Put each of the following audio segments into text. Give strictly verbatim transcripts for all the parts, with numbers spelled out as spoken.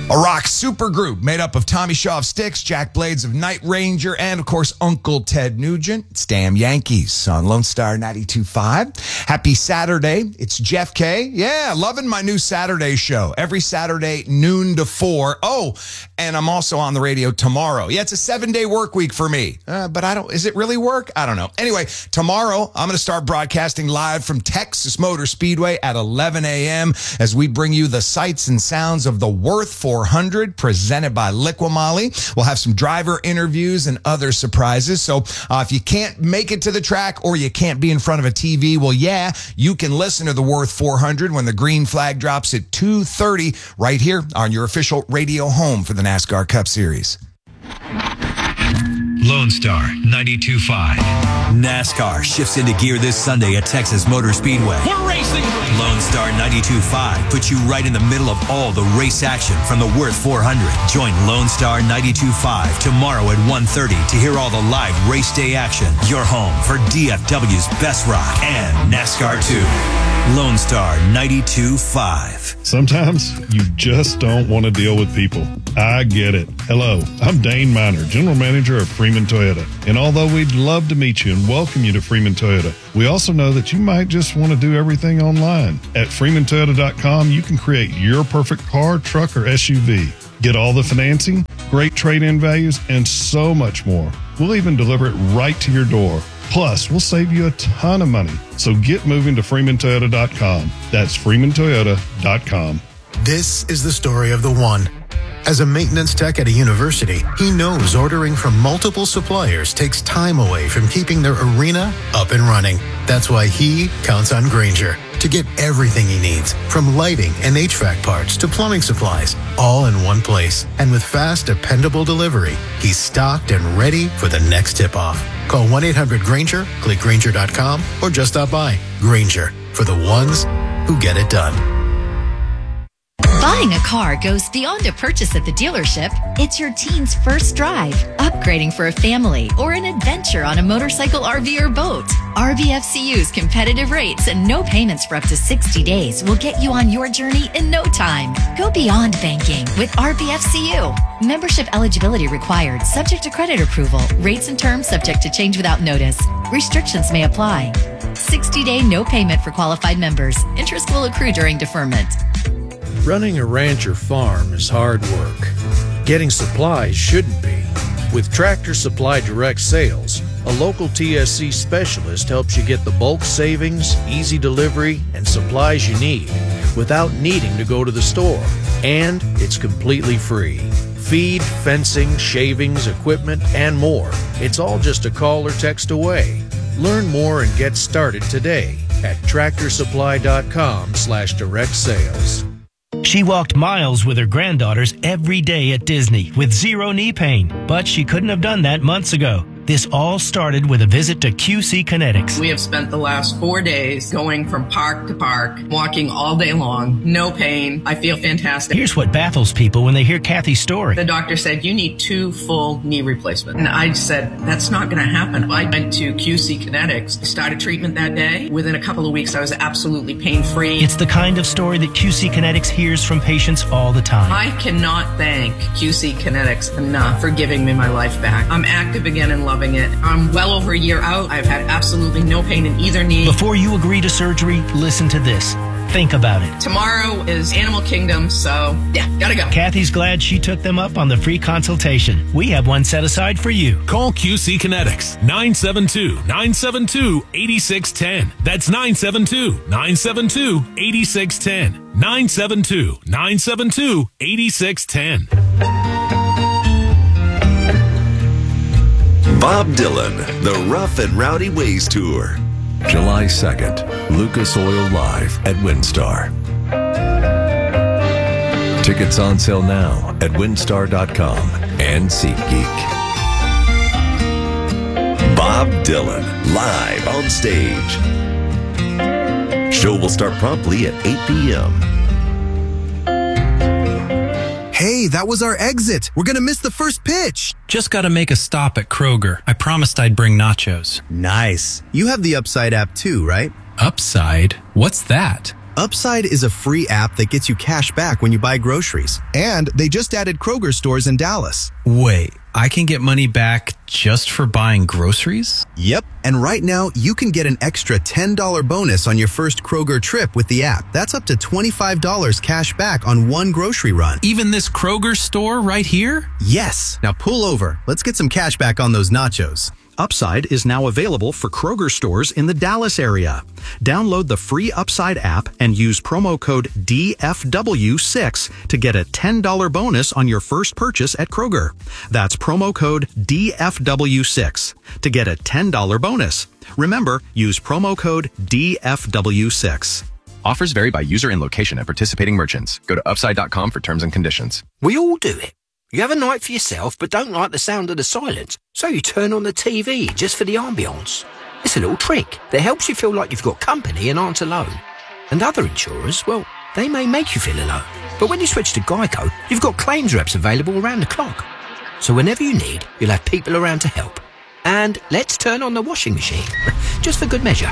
A rock supergroup made up of Tommy Shaw of Styx, Jack Blades of Night Ranger, and, of course, Uncle Ted Nugent. It's Damn Yankees on Lone Star ninety-two point five. Happy Saturday. It's Jeff K. Yeah, loving my new Saturday show. Every Saturday, noon to four. Oh, and I'm also on the radio tomorrow. Yeah, it's a seven-day work week for me. Uh, but I don't, is it really work? I don't know. Anyway, tomorrow, I'm going to start broadcasting live from Texas Motor Speedway at eleven a.m. as we bring you the sights and sounds of the Worth four hundred presented by Liqui-Moly. We'll have some driver interviews and other surprises. So uh, if you can't make it to the track or you can't be in front of a T V, well, yeah, you can listen to the Worth four hundred when the green flag drops at two thirty right here on your official radio home for the NASCAR Cup Series. Lone Star ninety-two point five. NASCAR shifts into gear this Sunday at Texas Motor Speedway. We're racing! Lone Star ninety-two point five puts you right in the middle of all the race action from the Worth four hundred. Join Lone Star ninety-two point five tomorrow at one thirty to hear all the live race day action. Your home for D F W's Best Rock and NASCAR two. Lone Star ninety-two point five. Sometimes you just don't want to deal with people. I get it. Hello, I'm Dane Miner, General Manager of Freeman Toyota. And although we'd love to meet you and welcome you to Freeman Toyota, we also know that you might just want to do everything online. At freeman toyota dot com, you can create your perfect car, truck, or S U V. Get all the financing, great trade-in values, and so much more. We'll even deliver it right to your door. Plus, we'll save you a ton of money. So get moving to freeman toyota dot com. That's freeman toyota dot com. This is the story of the one. As a maintenance tech at a university, he knows ordering from multiple suppliers takes time away from keeping their arena up and running. That's why he counts on Grainger to get everything he needs, from lighting and H V A C parts to plumbing supplies, all in one place. And with fast, dependable delivery, he's stocked and ready for the next tip-off. Call one eight hundred Grainger, click Grainger dot com, or just stop by. Grainger, for the ones who get it done. Buying a car goes beyond a purchase at the dealership. It's your teen's first drive, upgrading for a family, or an adventure on a motorcycle, R V, or boat. R B F C U's competitive rates and no payments for up to sixty days will get you on your journey in no time. Go beyond banking with R B F C U. Membership eligibility required, subject to credit approval. Rates and terms subject to change without notice. Restrictions may apply. sixty-day no payment for qualified members. Interest will accrue during deferment. Running a ranch or farm is hard work. Getting supplies shouldn't be. With Tractor Supply Direct Sales, a local T S C specialist helps you get the bulk savings, easy delivery, and supplies you need without needing to go to the store. And it's completely free. Feed, fencing, shavings, equipment, and more. It's all just a call or text away. Learn more and get started today at tractor supply dot com slash direct sales. She walked miles with her granddaughters every day at Disney with zero knee pain, but she couldn't have done that months ago. This all started with a visit to Q C Kinetics. We have spent the last four days going from park to park, walking all day long, no pain. I feel fantastic. Here's what baffles people when they hear Kathy's story. The doctor said, you need two full knee replacements. And I said, that's not going to happen. I went to Q C Kinetics, started treatment that day. Within a couple of weeks, I was absolutely pain-free. It's the kind of story that Q C Kinetics hears from patients all the time. I cannot thank Q C Kinetics enough for giving me my life back. I'm active again and loving it. I'm well over a year out. I've had absolutely no pain in either knee. Before you agree to surgery, listen to this. Think about it. Tomorrow is Animal Kingdom, so yeah, gotta go. Kathy's glad she took them up on the free consultation. We have one set aside for you. Call Q C Kinetics, nine seven two, nine seven two, eight six one zero. That's nine seven two, nine seven two, eight six one zero. nine seven two, nine seven two, eight six one zero. Bob Dylan, The Rough and Rowdy Ways Tour. July second, Lucas Oil Live at Windstar. Tickets on sale now at windstar dot com and SeatGeek. Bob Dylan, live on stage. Show will start promptly at eight p.m. Hey, that was our exit. We're going to miss the first pitch. Just got to make a stop at Kroger. I promised I'd bring nachos. Nice. You have the Upside app too, right? Upside? What's that? Upside is a free app that gets you cash back when you buy groceries. And they just added Kroger stores in Dallas. Wait, I can get money back just for buying groceries? Yep. And right now, you can get an extra ten dollars bonus on your first Kroger trip with the app. That's up to twenty-five dollars cash back on one grocery run. Even this Kroger store right here? Yes. Now pull over. Let's get some cash back on those nachos. Upside is now available for Kroger stores in the Dallas area. Download the free Upside app and use promo code D F W six to get a ten dollars bonus on your first purchase at Kroger. That's promo code D F W six to get a ten dollars bonus. Remember, use promo code D F W six. Offers vary by user and location at participating merchants. Go to upside dot com for terms and conditions. We all do it. You have a night for yourself but don't like the sound of the silence, so you turn on the T V just for the ambience. It's a little trick that helps you feel like you've got company and aren't alone. And other insurers, well, they may make you feel alone. But when you switch to Geico, you've got claims reps available around the clock. So whenever you need, you'll have people around to help. And let's turn on the washing machine, just for good measure.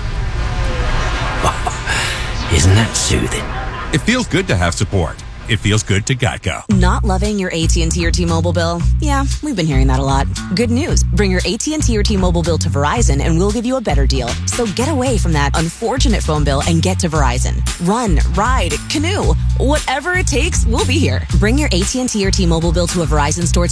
Isn't that soothing? It feels good to have support. It feels good to Geico. Not loving your A T and T or T-Mobile bill? Yeah, we've been hearing that a lot. Good news. Bring your A T and T or T-Mobile bill to Verizon and we'll give you a better deal. So get away from that unfortunate phone bill and get to Verizon. Run, ride, canoe. Whatever it takes, we'll be here. Bring your A T and T or T-Mobile bill to a Verizon store